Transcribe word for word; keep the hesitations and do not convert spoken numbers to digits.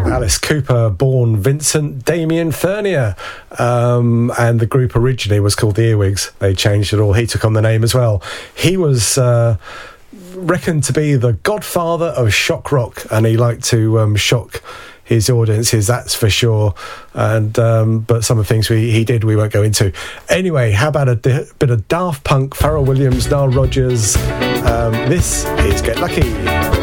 Alice Cooper, born Vincent Damien Furnier, um, and the group originally was called the Earwigs. They changed it all. He took on the name as well. He was uh, reckoned to be the godfather of shock rock, and he liked to um, shock his audiences, that's for sure. And um, but some of the things we, he did, we won't go into. Anyway, how about a di- bit of Daft Punk, Pharrell Williams, Nile Rodgers? Um, this is Get Lucky.